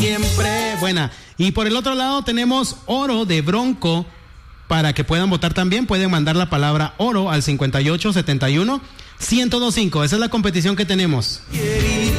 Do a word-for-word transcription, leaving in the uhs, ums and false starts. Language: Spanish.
siempre. Buena. Y por el otro lado tenemos oro de Bronco. Para que puedan votar también, pueden mandar la palabra oro al cincuenta y ocho setenta y uno ciento veinticinco. Esa es la competición que tenemos.